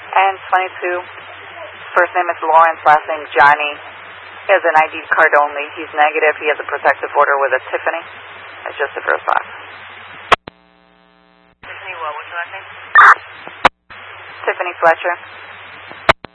And 22, first name is Lawrence, last name Johnny. He has an ID card only. He's negative. He has a protective order with a Tiffany. That's just the first box. Tiffany what? What's your last name? Tiffany Fletcher.